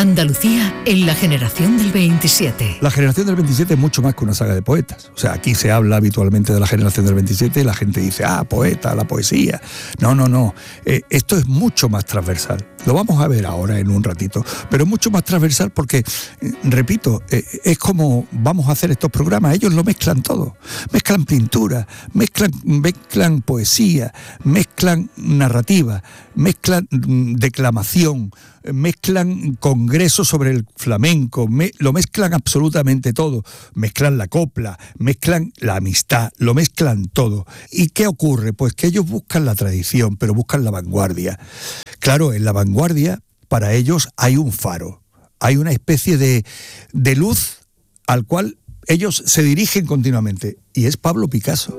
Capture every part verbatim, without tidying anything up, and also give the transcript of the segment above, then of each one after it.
Andalucía en la generación del veintisiete. La generación del veintisiete es mucho más que una saga de poetas. O sea, aquí se habla habitualmente de la generación del veintisiete y la gente dice, ah, poeta, la poesía. No, no, no. Eh, esto es mucho más transversal. Lo vamos a ver ahora en un ratito. Pero es mucho más transversal porque, eh, repito, eh, es como vamos a hacer estos programas. Ellos lo mezclan todo. Mezclan pintura, mezclan, mezclan poesía, mezclan narrativa, mezclan mm, declamación, mezclan congresos sobre el flamenco, me, lo mezclan absolutamente todo, mezclan la copla, mezclan la amistad, lo mezclan todo. ¿Y qué ocurre? Pues que ellos buscan la tradición, pero buscan la vanguardia. Claro, en la vanguardia, para ellos hay un faro, hay una especie de, de luz al cual ellos se dirigen continuamente, y es Pablo Picasso.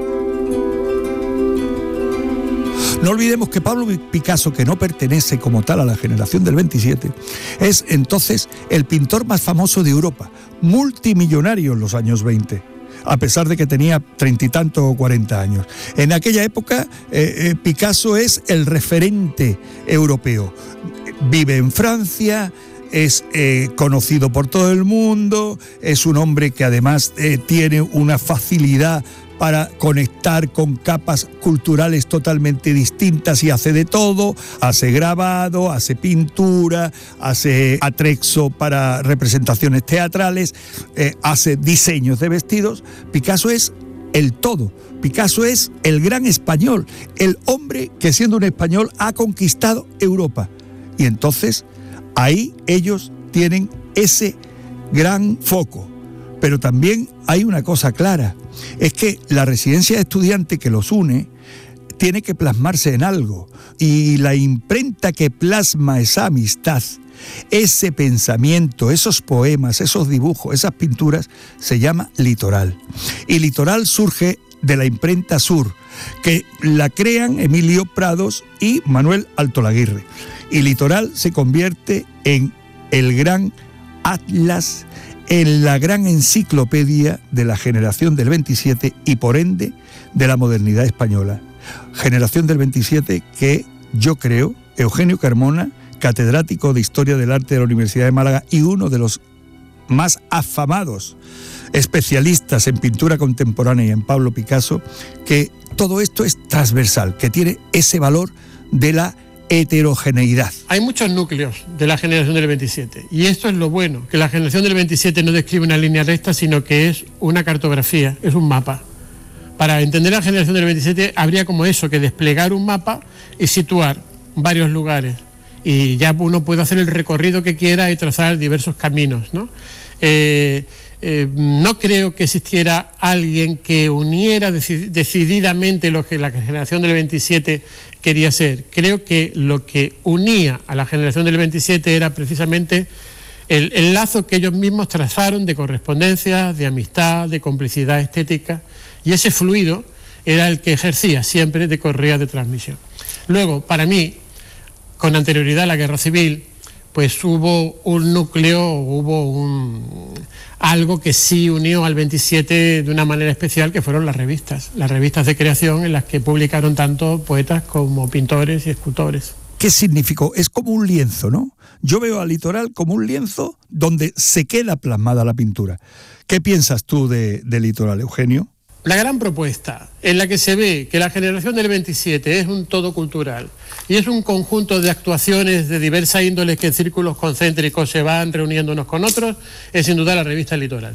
No olvidemos que Pablo Picasso, que no pertenece como tal a la generación del veintisiete, es entonces el pintor más famoso de Europa, multimillonario en los años veinte, a pesar de que tenía treinta y tantos o cuarenta años. En aquella época, eh, eh, Picasso es el referente europeo. Vive en Francia, es eh, conocido por todo el mundo, es un hombre que además eh, tiene una facilidad para conectar con capas culturales totalmente distintas y hace de todo, hace grabado, hace pintura, hace atrezzo para representaciones teatrales, eh, hace diseños de vestidos. Picasso es el todo, Picasso es el gran español, el hombre que siendo un español ha conquistado Europa. Y entonces ahí ellos tienen ese gran foco. Pero también hay una cosa clara, es que la residencia de estudiante que los une tiene que plasmarse en algo, y la imprenta que plasma esa amistad, ese pensamiento, esos poemas, esos dibujos, esas pinturas, se llama Litoral. Y Litoral surge de la imprenta Sur, que la crean Emilio Prados y Manuel Altolaguirre. Y Litoral se convierte en el gran atlas, en la gran enciclopedia de la generación del veintisiete y por ende de la modernidad española. Generación del veintisiete que yo creo, Eugenio Carmona, catedrático de Historia del Arte de la Universidad de Málaga y uno de los más afamados especialistas en pintura contemporánea y en Pablo Picasso, que todo esto es transversal, que tiene ese valor de la heterogeneidad. Hay muchos núcleos de la generación del veintisiete y esto es lo bueno, que la generación del veintisiete no describe una línea recta, sino que es una cartografía, es un mapa. Para entender la generación del veintisiete habría como eso, que desplegar un mapa y situar varios lugares, y ya uno puede hacer el recorrido que quiera y trazar diversos caminos, ¿no? Eh, eh, no creo que existiera alguien que uniera deci- decididamente lo que la generación del veintisiete quería ser. Creo que lo que unía a la generación del veintisiete era precisamente el, el lazo que ellos mismos trazaron de correspondencia, de amistad, de complicidad estética, y ese fluido era el que ejercía siempre de correa de transmisión. Luego, para mí, con anterioridad a la Guerra Civil, pues hubo un núcleo, hubo un, algo que sí unió al veintisiete de una manera especial, que fueron las revistas, las revistas de creación en las que publicaron tanto poetas como pintores y escultores. ¿Qué significó? Es como un lienzo, ¿no? Yo veo al Litoral como un lienzo donde se queda plasmada la pintura. ¿Qué piensas tú de, de Litoral, Eugenio? La gran propuesta en la que se ve que la generación del veintisiete es un todo cultural y es un conjunto de actuaciones de diversas índoles que en círculos concéntricos se van reuniendo unos con otros, es sin duda la revista Litoral.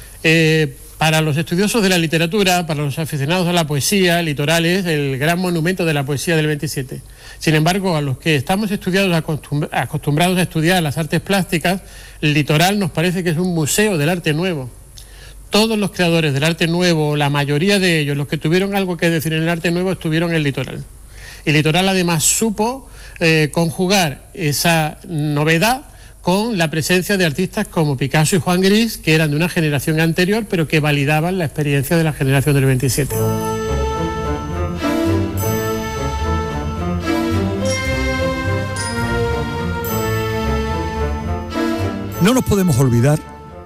Eh, para los estudiosos de la literatura, para los aficionados a la poesía, Litoral es el gran monumento de la poesía del veintisiete. Sin embargo, a los que estamos estudiados, acostum- acostumbrados a estudiar las artes plásticas, el Litoral nos parece que es un museo del arte nuevo. Todos los creadores del arte nuevo, la mayoría de ellos, los que tuvieron algo que decir en el arte nuevo, estuvieron en el Litoral. Y Litoral además supo eh, conjugar esa novedad con la presencia de artistas como Picasso y Juan Gris, que eran de una generación anterior, pero que validaban la experiencia de la generación del veintisiete. No nos podemos olvidar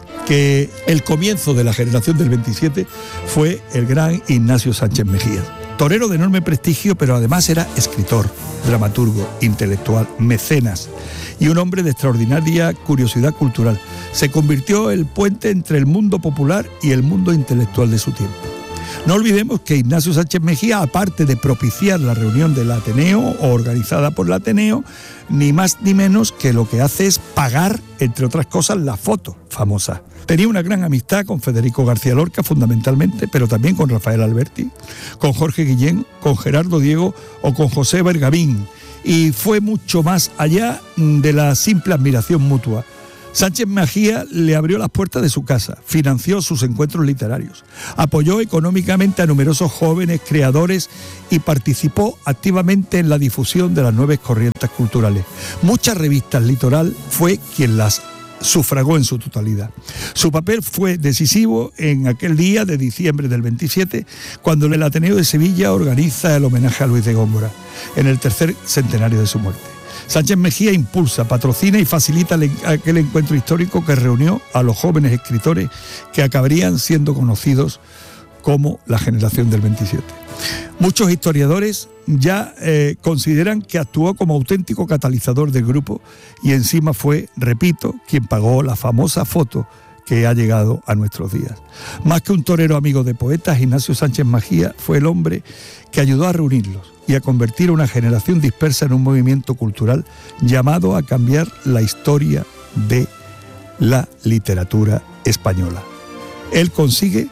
que el comienzo de la generación del veintisiete fue el gran Ignacio Sánchez Mejías. Torero de enorme prestigio, pero además era escritor, dramaturgo, intelectual, mecenas y un hombre de extraordinaria curiosidad cultural. Se convirtió en el puente entre el mundo popular y el mundo intelectual de su tiempo. No olvidemos que Ignacio Sánchez Mejía, aparte de propiciar la reunión del Ateneo o organizada por el Ateneo, ni más ni menos que lo que hace es pagar, entre otras cosas, la foto famosa. Tenía una gran amistad con Federico García Lorca, fundamentalmente, pero también con Rafael Alberti, con Jorge Guillén, con Gerardo Diego o con José Bergamín. Y fue mucho más allá de la simple admiración mutua. Sánchez Mejía le abrió las puertas de su casa, financió sus encuentros literarios, apoyó económicamente a numerosos jóvenes creadores y participó activamente en la difusión de las nuevas corrientes culturales. Muchas revistas Litoral fue quien las sufragó en su totalidad. Su papel fue decisivo en aquel día de diciembre del veintisiete, cuando el Ateneo de Sevilla organiza el homenaje a Luis de Góngora, en el tercer centenario de su muerte. Sánchez Mejía impulsa, patrocina y facilita aquel encuentro histórico que reunió a los jóvenes escritores que acabarían siendo conocidos como la generación del veintisiete. Muchos historiadores ya eh, consideran que actuó como auténtico catalizador del grupo y encima fue, repito, quien pagó la famosa foto que ha llegado a nuestros días. Más que un torero amigo de poetas, Ignacio Sánchez Mejía fue el hombre que ayudó a reunirlos y a convertir a una generación dispersa en un movimiento cultural llamado a cambiar la historia de la literatura española. Él consigue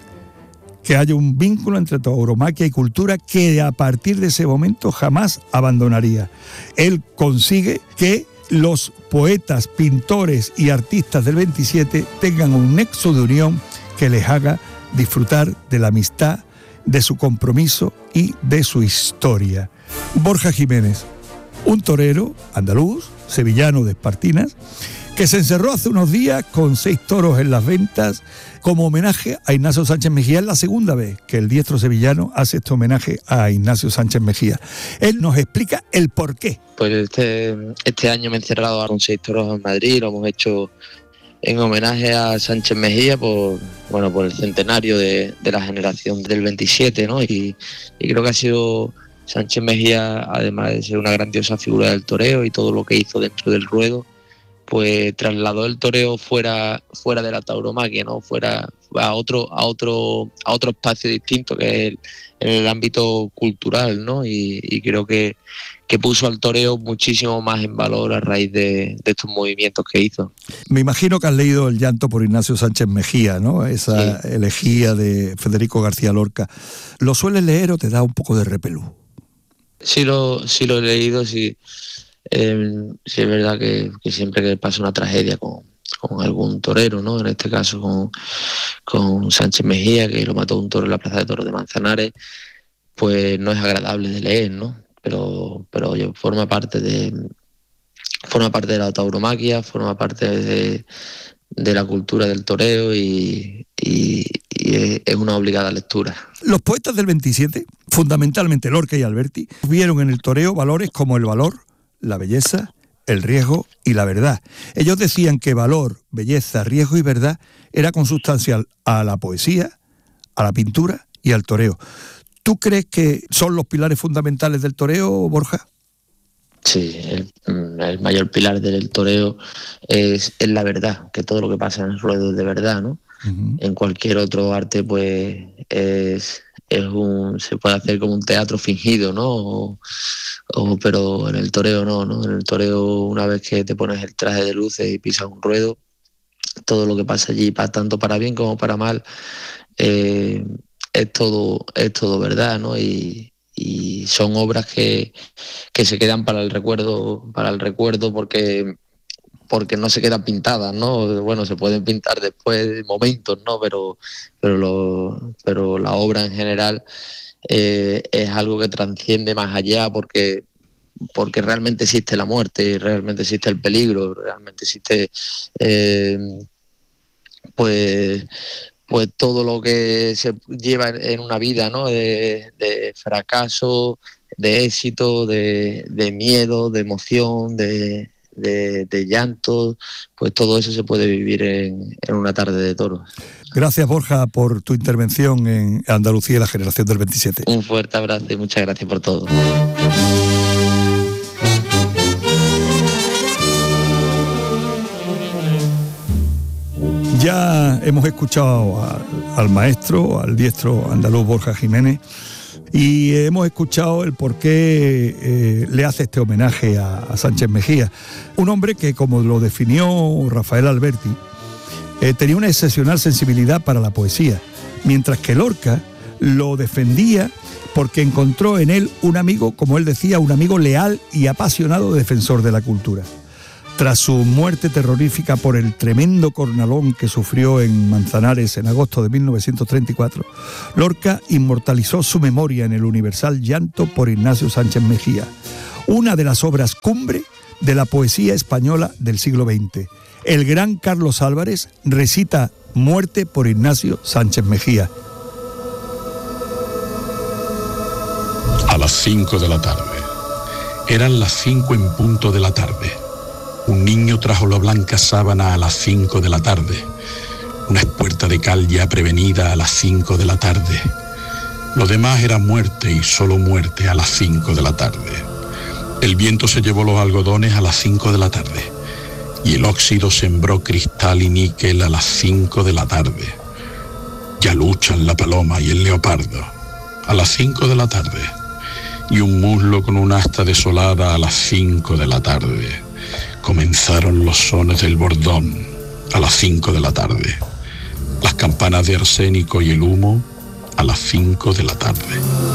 que haya un vínculo entre tauromaquia y cultura que a partir de ese momento jamás abandonaría. Él consigue que los poetas, pintores y artistas del veintisiete tengan un nexo de unión que les haga disfrutar de la amistad, de su compromiso y de su historia. Borja Jiménez, un torero andaluz, sevillano de Espartinas, que se encerró hace unos días con seis toros en las ventas como homenaje a Ignacio Sánchez Mejía. Es la segunda vez que el diestro sevillano hace este homenaje a Ignacio Sánchez Mejía. Él nos explica el porqué. Pues este, este año me he encerrado con seis toros en Madrid, lo hemos hecho en homenaje a Sánchez Mejía por, bueno, por el centenario de, de la generación del veintisiete, ¿no? Y, y creo que ha sido Sánchez Mejía, además de ser una grandiosa figura del toreo y todo lo que hizo dentro del ruedo, pues trasladó el toreo fuera fuera de la tauromaquia, ¿no? Fuera a otro a otro a otro espacio distinto, que es el, en el ámbito cultural, ¿no? Y, y creo que, que puso al toreo muchísimo más en valor a raíz de, de estos movimientos que hizo. Me imagino que has leído El llanto por Ignacio Sánchez Mejía, ¿no? Esa sí. Elegía de Federico García Lorca. ¿Lo sueles leer o te da un poco de repelú? Sí lo, sí lo he leído, sí. Eh, sí es verdad que, que siempre que pasa una tragedia con, con algún torero, ¿no? En este caso con, con Sánchez Mejía, que lo mató un toro en la Plaza de Toros de Manzanares, pues no es agradable de leer, ¿no? Pero, pero oye, forma parte de forma parte de la tauromaquia, forma parte de, de la cultura del toreo y, y, y es una obligada lectura. Los poetas del veintisiete, fundamentalmente Lorca y Alberti, vieron en el toreo valores como el valor, la belleza, el riesgo y la verdad. Ellos decían que valor, belleza, riesgo y verdad era consustancial a la poesía, a la pintura y al toreo. ¿Tú crees que son los pilares fundamentales del toreo, Borja? Sí, el, el mayor pilar del toreo es, es la verdad, que todo lo que pasa en el ruedo es de verdad, ¿no? Uh-huh. En cualquier otro arte, pues, es, es un, se puede hacer como un teatro fingido, ¿no? O, o, pero en el toreo no, ¿no? En el toreo, una vez que te pones el traje de luces y pisas un ruedo, todo lo que pasa allí, tanto para bien como para mal, eh, es todo, es todo verdad, ¿no? Y, y son obras que, que se quedan para el recuerdo, para el recuerdo porque, porque no se quedan pintadas, ¿no? Bueno, se pueden pintar después momentos, ¿no? Pero, pero, lo, pero la obra en general eh, es algo que trasciende más allá porque, porque realmente existe la muerte, realmente existe el peligro, realmente existe eh, pues... pues todo lo que se lleva en una vida, ¿no? De, de fracaso, de éxito, de, de miedo, de emoción, de, de, de llanto, pues todo eso se puede vivir en, en una tarde de toros. Gracias, Borja, por tu intervención en Andalucía y la generación del veintisiete. Un fuerte abrazo y muchas gracias por todo. Ya hemos escuchado a, al maestro, al diestro andaluz Borja Jiménez, y hemos escuchado el por qué eh, le hace este homenaje a, a Sánchez Mejía, un hombre que, como lo definió Rafael Alberti, eh, tenía una excepcional sensibilidad para la poesía, mientras que Lorca lo defendía porque encontró en él un amigo, como él decía, un amigo leal y apasionado defensor de la cultura. Tras su muerte terrorífica por el tremendo cornalón que sufrió en Manzanares en agosto de mil novecientos treinta y cuatro, Lorca inmortalizó su memoria en el universal Llanto por Ignacio Sánchez Mejía, una de las obras cumbre de la poesía española del siglo veinte. El gran Carlos Álvarez recita Muerte por Ignacio Sánchez Mejía. A las cinco de la tarde. Eran las cinco en punto de la tarde. Un niño trajo la blanca sábana a las cinco de la tarde. Una espuerta de cal ya prevenida a las cinco de la tarde. Lo demás era muerte y solo muerte a las cinco de la tarde. El viento se llevó los algodones a las cinco de la tarde. Y el óxido sembró cristal y níquel a las cinco de la tarde. Ya luchan la paloma y el leopardo a las cinco de la tarde. Y un muslo con un asta desolada a las cinco de la tarde. Comenzaron los sones del bordón a las cinco de la tarde. Las campanas de arsénico y el humo a las cinco de la tarde.